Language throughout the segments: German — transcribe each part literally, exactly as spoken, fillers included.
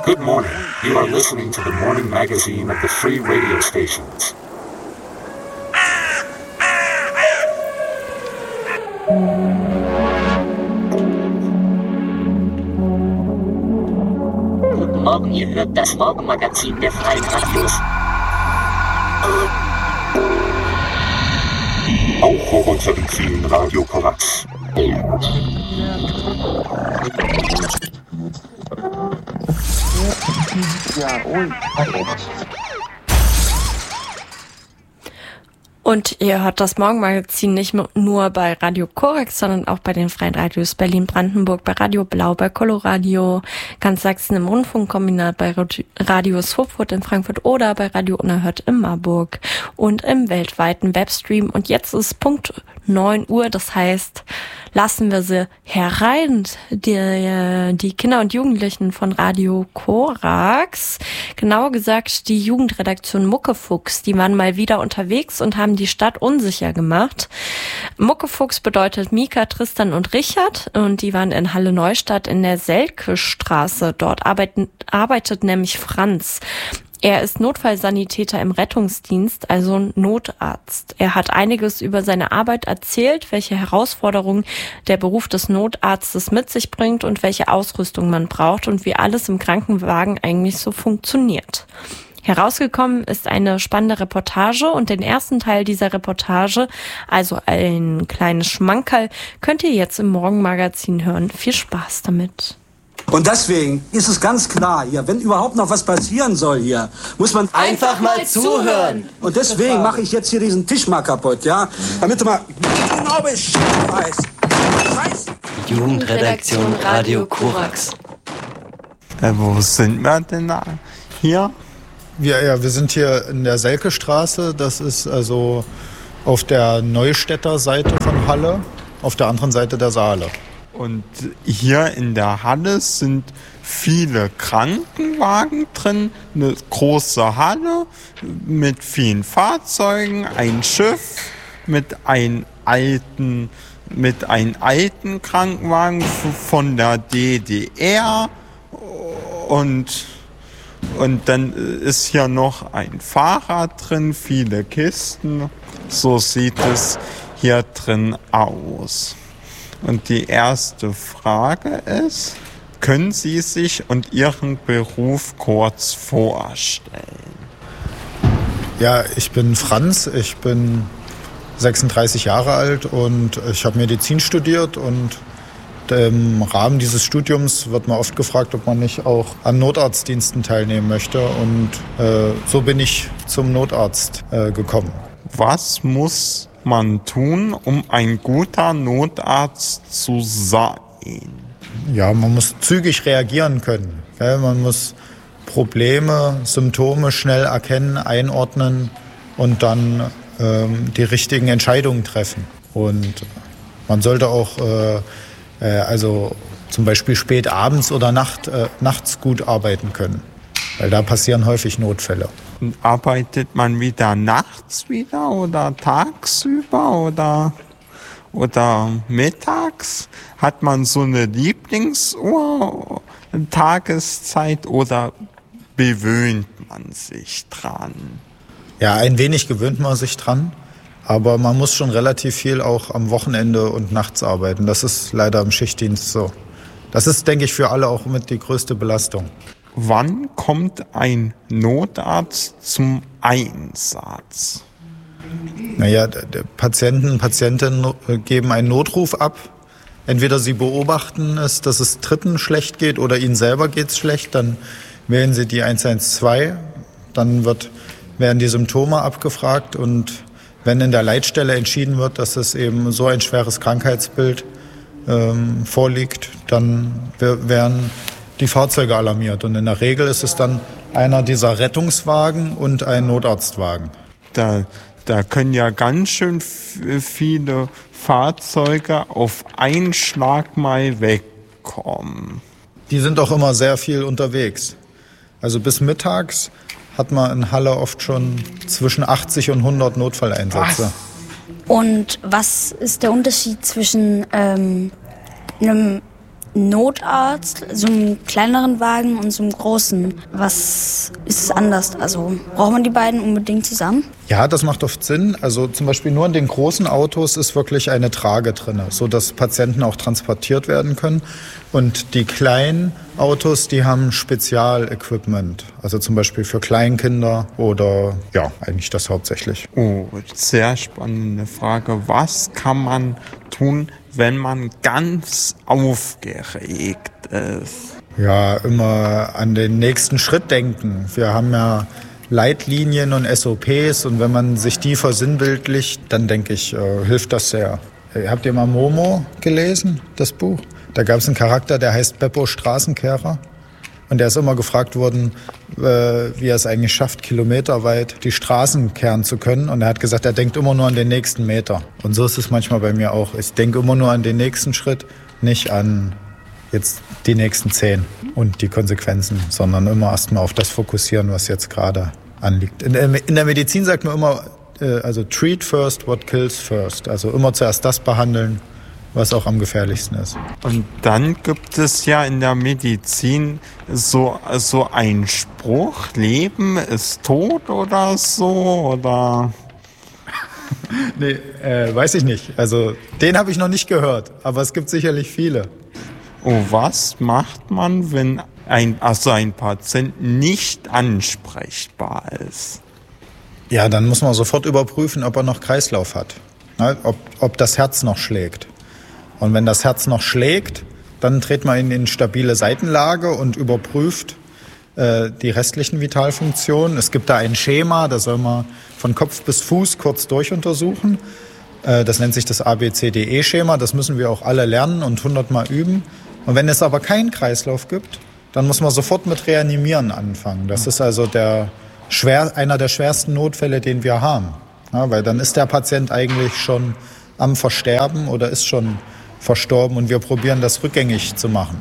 Good morning. You are listening to the morning magazine of the free radio stations. Guten Morgen, ihr hört das Morgenmagazin der Freien Radios. Auch auf unseren vielen Radio Korax. Und ihr hört das Morgenmagazin nicht nur bei Radio Korax, sondern auch bei den Freien Radios Berlin-Brandenburg, bei Radio Blau, bei Coloradio, ganz Sachsen im Rundfunkkombinat, bei Radio Sopot in Frankfurt oder bei Radio Unerhört in Marburg und im weltweiten Webstream. Und jetzt ist Punkt neun Uhr, das heißt, lassen wir sie herein, die, die Kinder und Jugendlichen von Radio Korax, genauer gesagt die Jugendredaktion Muckefuchs, die waren mal wieder unterwegs und haben die Stadt unsicher gemacht. Muckefuchs bedeutet Mika, Tristan und Richard und die waren in Halle Neustadt in der Selke-Straße. Dort arbeiten, arbeitet nämlich Franz. Er ist Notfallsanitäter im Rettungsdienst, also Notarzt. Er hat einiges über seine Arbeit erzählt, welche Herausforderungen der Beruf des Notarztes mit sich bringt und welche Ausrüstung man braucht und wie alles im Krankenwagen eigentlich so funktioniert. Herausgekommen ist eine spannende Reportage und den ersten Teil dieser Reportage, also ein kleines Schmankerl, könnt ihr jetzt im Morgenmagazin hören. Viel Spaß damit. Und deswegen ist es ganz klar hier, wenn überhaupt noch was passieren soll hier, muss man einfach mal zuhören. Und deswegen mache ich jetzt hier diesen Tisch mal kaputt, ja? Damit du mal genau Bescheid weißt. Scheiße. Jugendredaktion Radio Korax. Äh, wo sind wir denn da? Hier? Wir, ja, wir sind hier in der Selke-Straße. Das ist also auf der Neustädter Seite von Halle, auf der anderen Seite der Saale. Und hier in der Halle sind viele Krankenwagen drin, eine große Halle mit vielen Fahrzeugen, ein Schiff mit einem alten, mit einem alten Krankenwagen von der D D R und, und dann ist hier noch ein Fahrrad drin, viele Kisten. So sieht es hier drin aus. Und die erste Frage ist, können Sie sich und Ihren Beruf kurz vorstellen? Ja, ich bin Franz, ich bin sechsunddreißig Jahre alt und ich habe Medizin studiert und im Rahmen dieses Studiums wird man oft gefragt, ob man nicht auch an Notarztdiensten teilnehmen möchte und äh, so bin ich zum Notarzt äh, gekommen. Was muss man tun, um ein guter Notarzt zu sein? Ja, man muss zügig reagieren können. Ja, man muss Probleme, Symptome schnell erkennen, einordnen und dann ähm, die richtigen Entscheidungen treffen. Und man sollte auch äh, äh, also zum Beispiel spät abends oder Nacht, äh, nachts gut arbeiten können, weil da passieren häufig Notfälle. Und arbeitet man wieder nachts wieder oder tagsüber oder, oder mittags? Hat man so eine Lieblingsuhr, Tageszeit oder gewöhnt man sich dran? Ja, ein wenig gewöhnt man sich dran, aber man muss schon relativ viel auch am Wochenende und nachts arbeiten. Das ist leider im Schichtdienst so. Das ist, denke ich, für alle auch mit die größte Belastung. Wann kommt ein Notarzt zum Einsatz? Naja, die Patienten, Patientinnen geben einen Notruf ab. Entweder sie beobachten es, dass es Dritten schlecht geht oder ihnen selber geht es schlecht. Dann wählen sie die eins eins zwei. Dann wird, werden die Symptome abgefragt. Und wenn in der Leitstelle entschieden wird, dass es eben so ein schweres Krankheitsbild ähm, vorliegt, dann werden die Fahrzeuge alarmiert. Und in der Regel ist es dann einer dieser Rettungswagen und ein Notarztwagen. Da, da können ja ganz schön f- viele Fahrzeuge auf einen Schlag mal wegkommen. Die sind auch immer sehr viel unterwegs. Also bis mittags hat man in Halle oft schon zwischen achtzig und hundert Notfalleinsätze. Und was ist der Unterschied zwischen ähm, einem Notarzt, so einem kleineren Wagen und so einem großen. Was ist es anders? Also braucht man die beiden unbedingt zusammen? Ja, das macht oft Sinn. Also zum Beispiel nur in den großen Autos ist wirklich eine Trage drin, sodass Patienten auch transportiert werden können. Und die kleinen Autos, die haben Spezialequipment. Also zum Beispiel für Kleinkinder oder ja, eigentlich das hauptsächlich. Oh, sehr spannende Frage. Was kann man tun, wenn man ganz aufgeregt ist? Ja, immer an den nächsten Schritt denken. Wir haben ja Leitlinien und S O Ps und wenn man sich die versinnbildlicht, dann denke ich, äh, hilft das sehr. Habt ihr mal Momo gelesen, das Buch? Da gab es einen Charakter, der heißt Beppo Straßenkehrer. Und der ist immer gefragt worden, äh, wie er es eigentlich schafft, kilometerweit die Straßen kehren zu können. Und er hat gesagt, er denkt immer nur an den nächsten Meter. Und so ist es manchmal bei mir auch. Ich denke immer nur an den nächsten Schritt, nicht an jetzt die nächsten zehn und die Konsequenzen, sondern immer erstmal auf das fokussieren, was jetzt gerade anliegt. In der, in der Medizin sagt man immer, äh, also treat first what kills first. Also immer zuerst das behandeln, was auch am gefährlichsten ist. Und dann gibt es ja in der Medizin so, so einen Spruch, Leben ist tot oder so, oder? Nee, äh, weiß ich nicht. Also den habe ich noch nicht gehört, aber es gibt sicherlich viele. Oh, was macht man, wenn ein, also ein Patient nicht ansprechbar ist? Ja, dann muss man sofort überprüfen, ob er noch Kreislauf hat, ne? ob, ob das Herz noch schlägt. Und wenn das Herz noch schlägt, dann dreht man ihn in stabile Seitenlage und überprüft äh, die restlichen Vitalfunktionen. Es gibt da ein Schema, das soll man von Kopf bis Fuß kurz durchuntersuchen. Äh, das nennt sich das A B C D E-Schema. Das müssen wir auch alle lernen und hundertmal üben. Und wenn es aber keinen Kreislauf gibt, dann muss man sofort mit Reanimieren anfangen. Das ist also der schwer, einer der schwersten Notfälle, den wir haben. Ja, weil dann ist der Patient eigentlich schon am Versterben oder ist schon verstorben und wir probieren das rückgängig zu machen.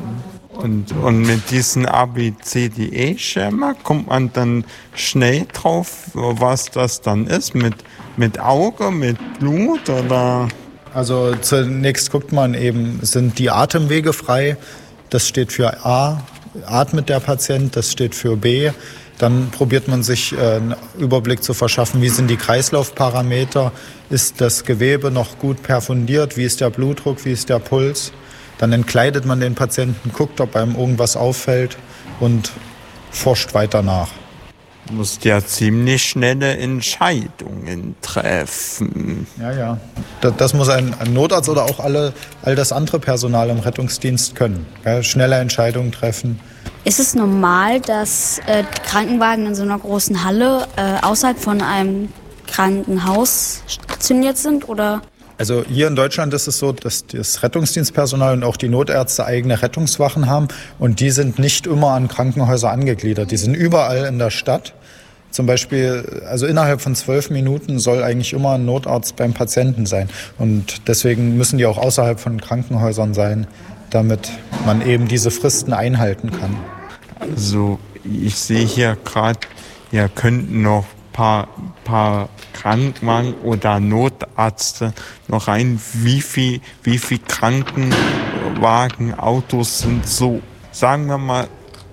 Und, und mit diesem A B C D E-Schema kommt man dann schnell drauf, was das dann ist? Mit, mit Auge, mit Blut oder? Also zunächst guckt man eben, sind die Atemwege frei? Das steht für A, atmet der Patient, das steht für B. Dann probiert man sich äh, einen Überblick zu verschaffen, wie sind die Kreislaufparameter, ist das Gewebe noch gut perfundiert, wie ist der Blutdruck, wie ist der Puls. Dann entkleidet man den Patienten, guckt, ob einem irgendwas auffällt und forscht weiter nach. Du musst ja ziemlich schnelle Entscheidungen treffen. Ja, ja. Das, das muss ein, ein Notarzt oder auch alle, all das andere Personal im Rettungsdienst können. Ja, schnelle Entscheidungen treffen. Ist es normal, dass äh, Krankenwagen in so einer großen Halle äh, außerhalb von einem Krankenhaus stationiert sind, oder? Also hier in Deutschland ist es so, dass das Rettungsdienstpersonal und auch die Notärzte eigene Rettungswachen haben und die sind nicht immer an Krankenhäuser angegliedert. Die sind überall in der Stadt. Zum Beispiel, also innerhalb von zwölf Minuten soll eigentlich immer ein Notarzt beim Patienten sein. Und deswegen müssen die auch außerhalb von Krankenhäusern sein, damit man eben diese Fristen einhalten kann. Also ich sehe hier gerade, ihr könnt noch ein paar, paar Krankenwagen oder Notärzte noch rein. Wie viel, wie viel Krankenwagen, Autos sind so, sagen wir mal,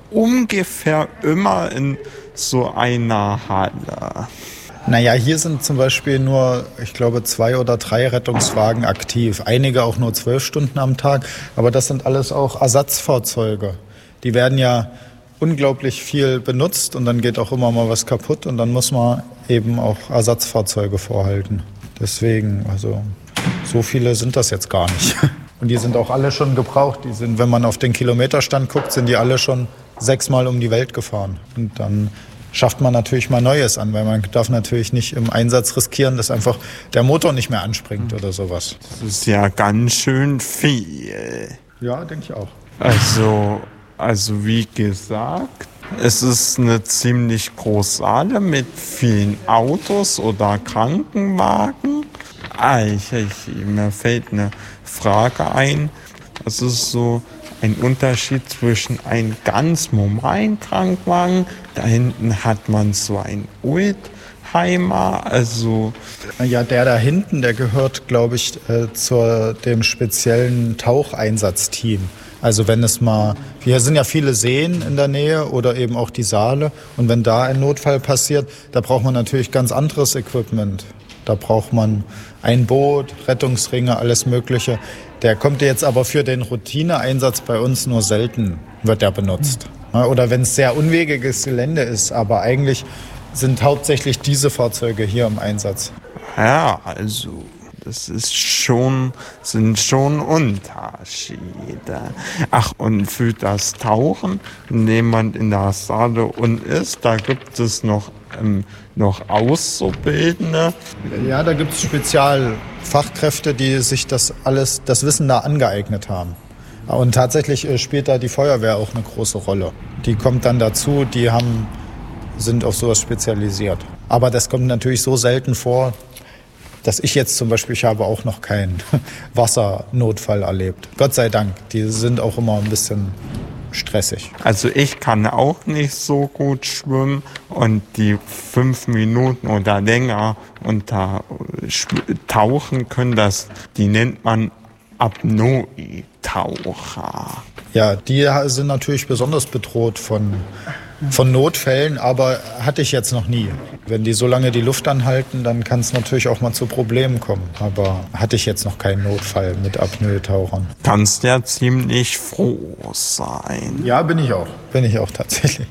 ungefähr immer in so einer Halle? Naja, hier sind zum Beispiel nur, ich glaube, zwei oder drei Rettungswagen aktiv. Einige auch nur zwölf Stunden am Tag. Aber das sind alles auch Ersatzfahrzeuge. Die werden ja unglaublich viel benutzt und dann geht auch immer mal was kaputt. Und dann muss man eben auch Ersatzfahrzeuge vorhalten. Deswegen, also so viele sind das jetzt gar nicht. Und die sind auch alle schon gebraucht. Die sind, wenn man auf den Kilometerstand guckt, sind die alle schon sechsmal um die Welt gefahren. Und dann schafft man natürlich mal Neues an, weil man darf natürlich nicht im Einsatz riskieren, dass einfach der Motor nicht mehr anspringt oder sowas. Das ist ja ganz schön viel. Ja, denke ich auch. Also, also wie gesagt, es ist eine ziemlich große Halle mit vielen Autos oder Krankenwagen. Ah, ich, ich, mir fällt eine Frage ein. Das ist so ein Unterschied zwischen einem ganz normalen Krankenwagen, da hinten hat man so einen Oldtimer, also... Ja, der da hinten, der gehört, glaube ich, äh, zu dem speziellen Taucheinsatzteam. Also wenn es mal, hier sind ja viele Seen in der Nähe oder eben auch die Saale. Und wenn da ein Notfall passiert, da braucht man natürlich ganz anderes Equipment. Da braucht man ein Boot, Rettungsringe, alles Mögliche. Der kommt jetzt aber für den Routineeinsatz bei uns nur selten, wird der benutzt. Oder wenn es sehr unwegiges Gelände ist, aber eigentlich sind hauptsächlich diese Fahrzeuge hier im Einsatz. Ja, also das ist schon, sind schon Unterschiede. Ach, und für das Tauchen, wenn jemand in der Saale unten ist, da gibt es noch, ähm, noch Auszubildende. Ja, da gibt es Spezialfachkräfte, die sich das alles, das Wissen da angeeignet haben. Und tatsächlich spielt da die Feuerwehr auch eine große Rolle. Die kommt dann dazu, die haben, sind auf sowas spezialisiert. Aber das kommt natürlich so selten vor, dass ich jetzt zum Beispiel, ich habe auch noch keinen Wassernotfall erlebt. Gott sei Dank, die sind auch immer ein bisschen stressig. Also ich kann auch nicht so gut schwimmen und die fünf Minuten oder länger unter tauchen können, das, die nennt man Apnoe-Taucher. Ja, die sind natürlich besonders bedroht von, von Notfällen, aber hatte ich jetzt noch nie. Wenn die so lange die Luft anhalten, dann kann es natürlich auch mal zu Problemen kommen. Aber hatte ich jetzt noch keinen Notfall mit Apnoe-Tauchern. Kannst ja ziemlich froh sein. Ja, bin ich auch. Bin ich auch tatsächlich.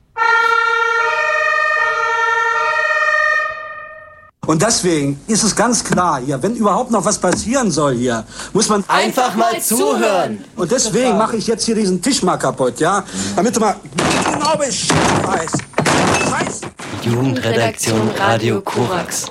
Und deswegen ist es ganz klar hier, wenn überhaupt noch was passieren soll hier, muss man Einfach mal zuhören. Und deswegen mache ich jetzt hier diesen Tisch mal kaputt, ja? Damit du mal genau Bescheid weißt. Scheiße. Jugendredaktion Radio Korax.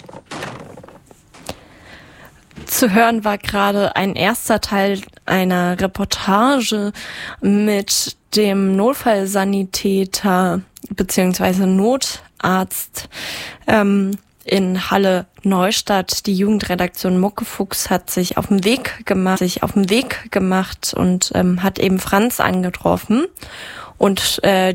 Zu hören war gerade ein erster Teil einer Reportage mit dem Notfallsanitäter bzw. Notarzt ähm, in Halle Neustadt. Die Jugendredaktion Muckefuchs hat sich auf den Weg gemacht, sich auf den Weg gemacht und ähm, hat eben Franz angetroffen. Und äh,